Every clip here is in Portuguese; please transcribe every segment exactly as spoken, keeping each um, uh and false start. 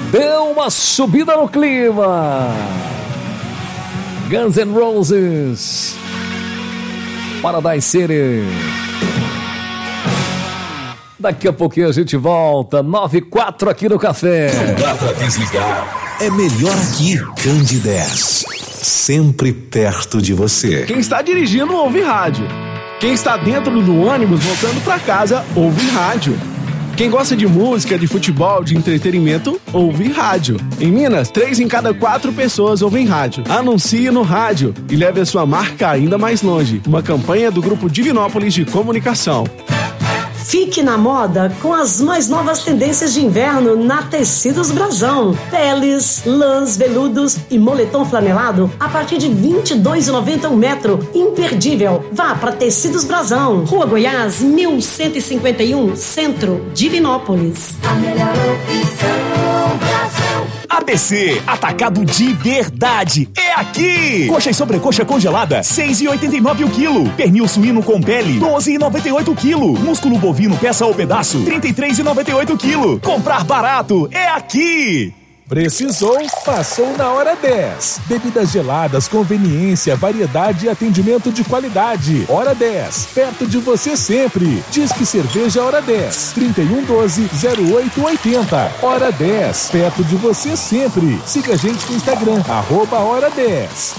Deu uma subida no clima. Guns N' Roses, Paradise City. Daqui a pouquinho a gente volta, nove e quatro aqui no Café. Não dá pra desligar. É melhor aqui, Candidez. Sempre perto de você. Quem está dirigindo ouve rádio. Quem está dentro do ônibus voltando para casa ouve rádio. Quem gosta de música, de futebol, de entretenimento, ouve rádio. Em Minas, três em cada quatro pessoas ouvem rádio. Anuncie no rádio e leve a sua marca ainda mais longe. Uma campanha do Grupo Divinópolis de Comunicação. Fique na moda com as mais novas tendências de inverno na Tecidos Brasão. Peles, lãs, veludos e moletom flanelado a partir de vinte e dois reais e noventa centavos um metro. Imperdível. Vá para Tecidos Brasão. Rua Goiás, mil cento e cinquenta e um, Centro, Divinópolis. A melhor opção, Brasão. A B C, atacado de verdade, é aqui! Coxa e sobrecoxa congelada, seis reais e oitenta e nove centavos o quilo. Pernil suíno com pele, doze reais e noventa e oito centavos o quilo. Músculo bovino peça ou pedaço, trinta e três reais e noventa e oito centavos o quilo. Comprar barato, é aqui! Precisou? Passou na Hora dez. Bebidas geladas, conveniência, variedade e atendimento de qualidade. Hora dez, perto de você sempre. Disque Cerveja Hora dez, trinta e um doze, zero oito oitenta. Hora dez, perto de você sempre. Siga a gente no Instagram, arroba Hora dez.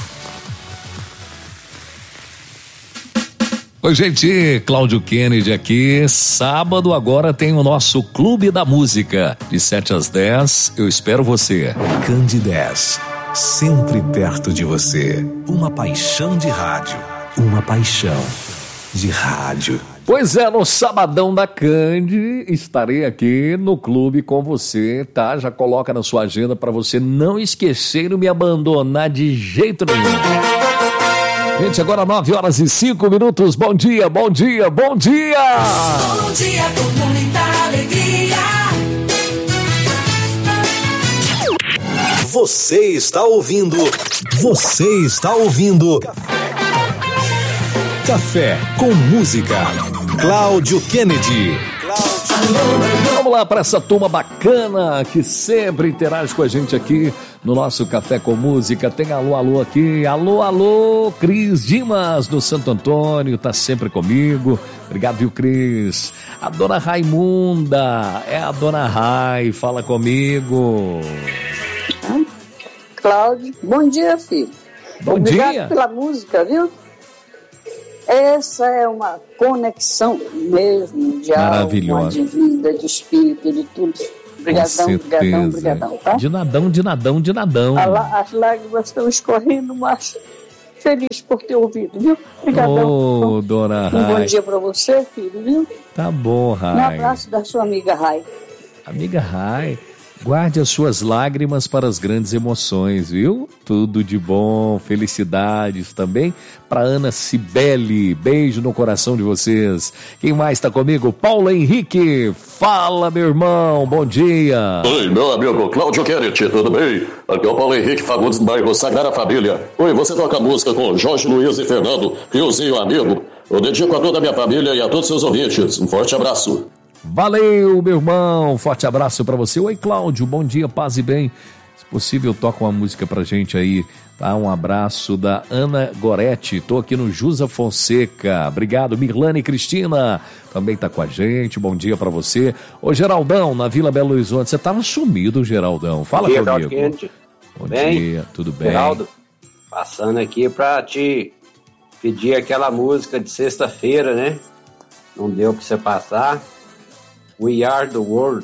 Oi, gente, Cláudio Kennedy aqui. Sábado agora tem o nosso Clube da Música. De sete às dez, eu espero você. Candidez, sempre perto de você. Uma paixão de rádio. Uma paixão de rádio. Pois é, no Sabadão da Cande, estarei aqui no clube com você, tá? Já coloca na sua agenda para você não esquecer e não me abandonar de jeito nenhum. Gente, agora nove horas e cinco minutos. Bom dia, bom dia, bom dia! Bom dia com muita alegria. Você está ouvindo. Você está ouvindo. Café com música. Cláudio Kennedy. Vamos lá para essa turma bacana que sempre interage com a gente aqui no nosso Café com Música. Tem alô, alô aqui. Alô, alô, Cris Dimas do Santo Antônio, tá sempre comigo. Obrigado, viu, Cris? A dona Raimunda, é a dona Rai, fala comigo. Cláudio, bom dia, filho. Bom Obrigado dia. pela música, viu? Essa é uma conexão mesmo de Maravilhosa. alma, de vida, de espírito, de tudo. Obrigadão, obrigadão, obrigadão, tá? De nadão, de nadão, de nadão. A, as lágrimas estão escorrendo, mas feliz por ter ouvido, viu? Obrigadão. Ô, dona Rai. Um bom dia pra você, filho, viu? Tá bom, Rai. Um abraço da sua amiga Rai. Amiga Rai, guarde as suas lágrimas para as grandes emoções, viu? Tudo de bom, felicidades também para Ana Cibele. Beijo no coração de vocês. Quem mais está comigo? Paulo Henrique. Fala, meu irmão, bom dia. Oi, meu amigo Cláudio Kennedy, tudo bem? Aqui é o Paulo Henrique Fagundes do bairro Sagrada Família. Oi, você toca música com Jorge Luiz e Fernando, Riozinho amigo. Eu dedico a toda a minha família e a todos os seus ouvintes. Um forte abraço. Valeu, meu irmão. Forte abraço pra você. Oi, Cláudio. Bom dia, paz e bem. Se possível, toca uma música pra gente aí, tá? Um abraço da Ana Goretti. Tô aqui no Jusa Fonseca. Obrigado, Mirlane Cristina. Também tá com a gente. Bom dia pra você. Ô, Geraldão, na Vila Belo Horizonte. Você tava sumido, Geraldão. Fala Bom dia, comigo. Cláudio. Bom bem? dia, tudo bem? Geraldo, passando aqui pra te pedir aquela música de sexta-feira, né? Não deu pra você passar. We Are the World.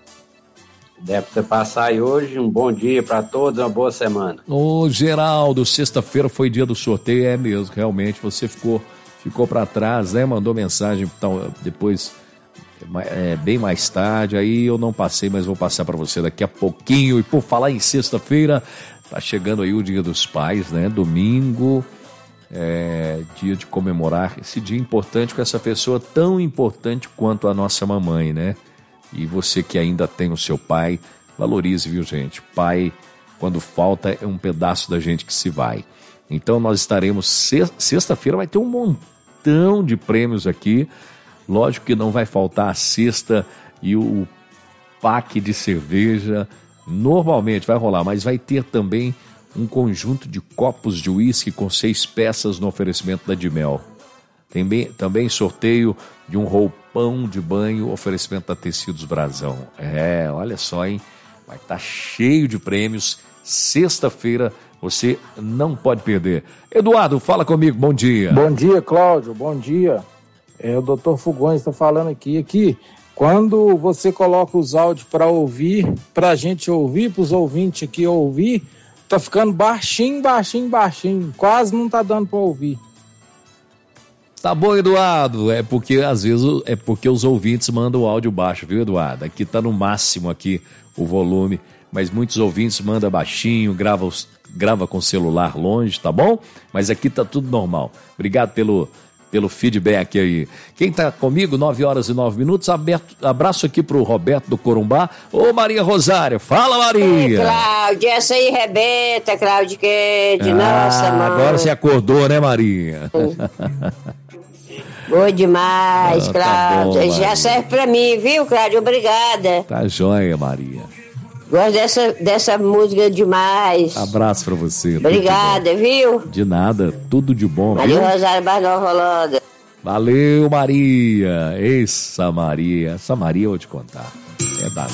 Deve você passar aí hoje. Um bom dia para todos, uma boa semana. Ô, Geraldo, sexta-feira foi dia do sorteio, é mesmo, realmente, você ficou, ficou para trás, né? Mandou mensagem então, depois, é, bem mais tarde, aí eu não passei, mas vou passar para você daqui a pouquinho. E por falar em sexta-feira, tá chegando aí o Dia dos Pais, né? Domingo, é, dia de comemorar esse dia importante com essa pessoa tão importante quanto a nossa mamãe, né? E você que ainda tem o seu pai, valorize, viu, gente? Pai, quando falta, é um pedaço da gente que se vai. Então nós estaremos, sexta-feira vai ter um montão de prêmios aqui. Lógico que não vai faltar a cesta e o pack de cerveja Normalmente vai rolar, mas vai ter também um conjunto de copos de uísque com seis peças no oferecimento da Dimel. Tem bem, também sorteio de um roupão de banho, oferecimento da Tecidos Brasão. É, olha só, hein? Vai estar cheio de prêmios. Sexta-feira, você não pode perder. Eduardo, fala comigo, bom dia. Bom dia, Cláudio, bom dia. É, o doutor Fugões está falando aqui. Aqui, quando você coloca os áudios para ouvir, para a gente ouvir, para os ouvintes aqui ouvir, tá ficando baixinho, baixinho, baixinho. Quase não tá dando para ouvir. Tá bom, Eduardo. É porque, às vezes, é porque os ouvintes mandam o áudio baixo, viu, Eduardo? Aqui tá no máximo aqui o volume, mas muitos ouvintes mandam baixinho, grava, os, grava com o celular longe, tá bom? Mas aqui tá tudo normal. Obrigado pelo, pelo feedback aí. Quem tá comigo, nove horas e nove minutos, aberto, abraço aqui pro Roberto do Corumbá. Ô, Maria Rosário, fala, Maria! Ei, Cláudia, essa aí rebenta, Cláudia, que de ah, nossa, mãe. Agora você acordou, né, Maria? Boa demais, ah, Cláudia. Tá bom, já serve pra mim, viu, Cláudia? Obrigada. Tá joia, Maria. Gosto dessa, dessa música demais. Abraço pra você. Obrigada, viu? De nada, tudo de bom. Maria viu? Rosário Barnol Rolanda. Valeu, Maria. Essa Maria. Essa Maria eu vou te contar. É danada.